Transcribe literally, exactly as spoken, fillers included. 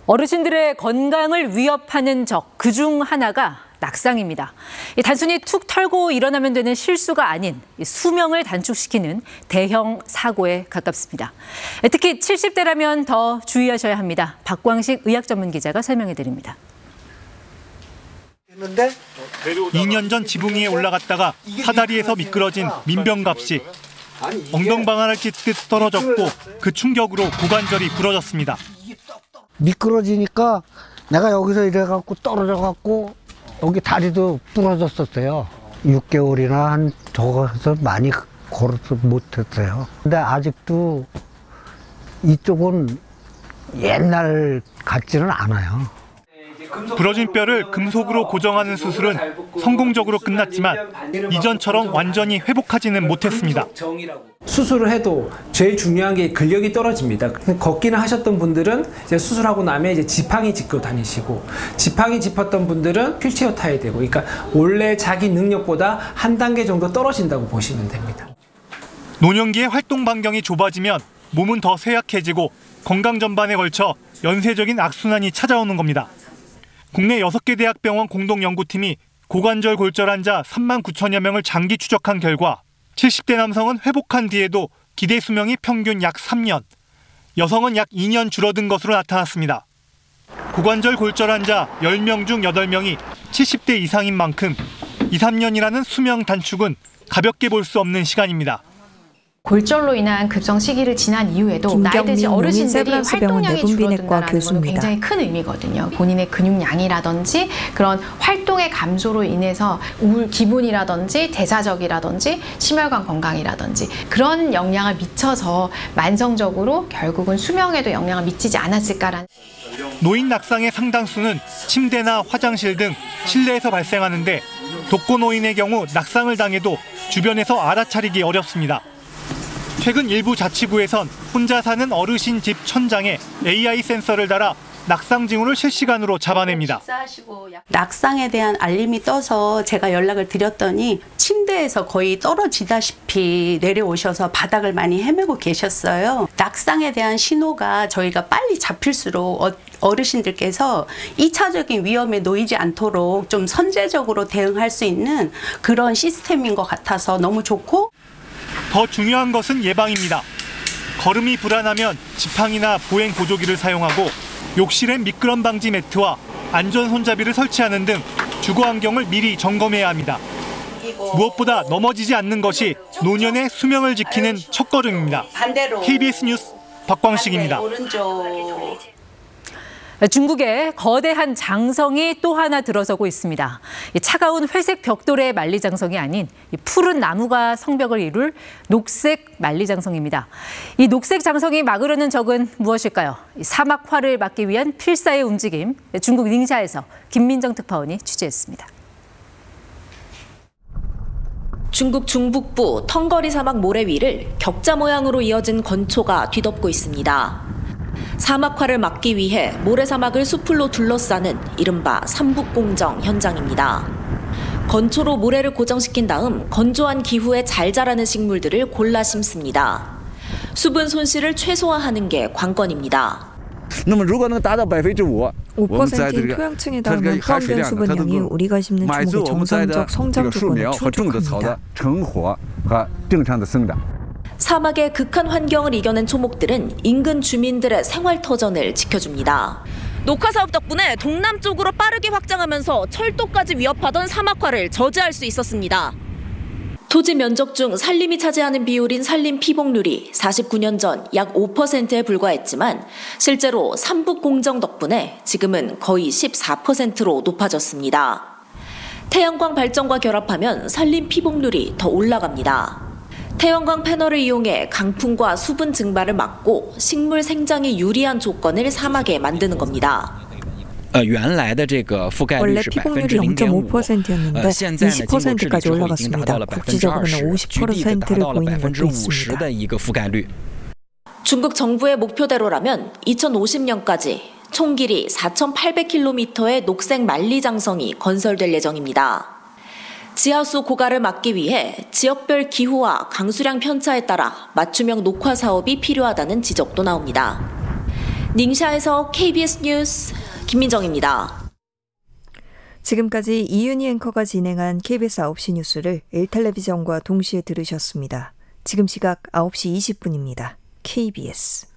어르신들의 건강을 위협하는 적, 그중 하나가 낙상입니다. 단순히 툭 털고 일어나면 되는 실수가 아닌 수명을 단축시키는 대형 사고에 가깝습니다. 특히 칠십 대라면 더 주의하셔야 합니다. 박광식 의학 전문 기자가 설명해 드립니다. 이 년 전 지붕 위에 올라갔다가 사다리에서 미끄러진 민병갑 씨. 엉덩방아를 찢듯 떨어졌고 그 충격으로 고관절이 부러졌습니다. 미끄러지니까 내가 여기서 이래갖고 떨어져갖고 여기 다리도 부러졌었어요. 육 개월이나 한 저거서 많이 걸어서 못했어요. 근데 아직도 이쪽은 옛날 같지는 않아요. 부러진 뼈를 금속으로 고정하는 수술은 성공적으로 끝났지만 이전처럼 완전히 회복하지는 못했습니다. 수술을 해도 제일 중요한 게 근력이 떨어집니다. 걷기는 하셨던 분들은 이제 수술하고 나면 이제 지팡이 짚고 다니시고, 지팡이 짚었던 분들은 휠체어 타야 되고, 그러니까 원래 자기 능력보다 한 단계 정도 떨어진다고 보시면 됩니다. 노년기의 활동 반경이 좁아지면 몸은 더 쇠약해지고 건강 전반에 걸쳐 연쇄적인 악순환이 찾아오는 겁니다. 국내 여섯 개 대학병원 공동연구팀이 고관절 골절 환자 삼만 구천여 명을 장기 추적한 결과 칠십 대 남성은 회복한 뒤에도 기대 수명이 평균 약 삼 년, 여성은 약 이 년 줄어든 것으로 나타났습니다. 고관절 골절 환자 열 명 중 여덟 명이 칠십 대 이상인 만큼 이, 삼 년이라는 수명 단축은 가볍게 볼 수 없는 시간입니다. 골절로 인한 급성 시기를 지난 이후에도 나이 드신 어르신들이 활동량이 줄어든다는 것은 굉장히 큰 의미거든요. 본인의 근육량이라든지 그런 활동의 감소로 인해서 우울 기분이라든지 대사적이라든지 심혈관 건강이라든지 그런 영향을 미쳐서 만성적으로 결국은 수명에도 영향을 미치지 않았을까라는. 노인 낙상의 상당수는 침대나 화장실 등 실내에서 발생하는데 독거노인의 경우 낙상을 당해도 주변에서 알아차리기 어렵습니다. 최근 일부 자치구에선 혼자 사는 어르신 집 천장에 에이아이 센서를 달아 낙상 징후를 실시간으로 잡아냅니다. 낙상에 대한 알림이 떠서 제가 연락을 드렸더니 침대에서 거의 떨어지다시피 내려오셔서 바닥을 많이 헤매고 계셨어요. 낙상에 대한 신호가 저희가 빨리 잡힐수록 어르신들께서 이 차적인 위험에 놓이지 않도록 좀 선제적으로 대응할 수 있는 그런 시스템인 것 같아서 너무 좋고, 더 중요한 것은 예방입니다. 걸음이 불안하면 지팡이나 보행 보조기를 사용하고 욕실엔 미끄럼 방지 매트와 안전 손잡이를 설치하는 등 주거 환경을 미리 점검해야 합니다. 무엇보다 넘어지지 않는 것이 노년의 수명을 지키는 첫걸음입니다. 케이비에스 뉴스 박광식입니다. 중국에 거대한 장성이 또 하나 들어서고 있습니다. 차가운 회색 벽돌의 만리장성이 아닌 푸른 나무가 성벽을 이룰 녹색 만리장성입니다. 이 녹색 장성이 막으려는 적은 무엇일까요? 사막화를 막기 위한 필사의 움직임, 중국 닝샤에서 김민정 특파원이 취재했습니다. 중국 중북부 텅거리 사막 모래 위를 격자 모양으로 이어진 건초가 뒤덮고 있습니다. 사막화를 막기 위해 모래사막을 수풀로 둘러싸는 이른바 삼북공정 현장입니다. 건초로 모래를 고정시킨 다음 건조한 기후에 잘 자라는 식물들을 골라 심습니다. 수분 손실을 최소화하는 게 관건입니다. 오 퍼센트인 토양층에 닿으면 포함된 수분량이 우리가 심는 초목의 정상적 성장 조건에 충족합니다. 사막의 극한 환경을 이겨낸 초목들은 인근 주민들의 생활 터전을 지켜줍니다. 녹화 사업 덕분에 동남쪽으로 빠르게 확장하면서 철도까지 위협하던 사막화를 저지할 수 있었습니다. 토지 면적 중 산림이 차지하는 비율인 산림 피복률이 사십구 년 전 약 오 퍼센트에 불과했지만 실제로 삼북공정 덕분에 지금은 거의 십사 퍼센트로 높아졌습니다. 태양광 발전과 결합하면 산림 피복률이 더 올라갑니다. 태양광 패널을 이용해 강풍과 수분 증발을 막고 식물 생장에 유리한 조건을 사막에 만드는 겁니다. 원래 피복률이 영 점 오 퍼센트였는데 이십 퍼센트까지 올라갔습니다. 국지적으로는 오십 퍼센트를 보이는 것도 있습니다. 중국 정부의 목표대로라면 이천오십 년까지 총 길이 사천팔백 킬로미터의 녹색 만리장성이 건설될 예정입니다. 지하수 고갈을 막기 위해 지역별 기후와 강수량 편차에 따라 맞춤형 녹화 사업이 필요하다는 지적도 나옵니다. 닝샤에서 케이비에스 뉴스 김민정입니다. 지금까지 이윤희 앵커가 진행한 케이비에스 아홉 시 뉴스를 일텔레비전과 동시에 들으셨습니다. 지금 시각 아홉 시 이십 분입니다. 케이비에스